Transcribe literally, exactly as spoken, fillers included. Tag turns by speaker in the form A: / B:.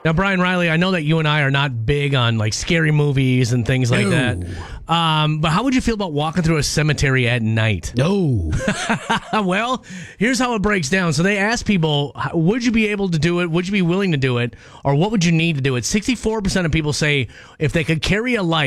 A: Now, Brian Riley, I know that you and I are not big on like scary movies and things like
B: No.
A: that. Um, but how would you feel about walking through a cemetery at night?
B: No.
A: Well, here's how it breaks down. So they asked people, would you be able to do it? Would you be willing to do it? Or what would you need to do it? sixty-four percent of people say if they could carry a light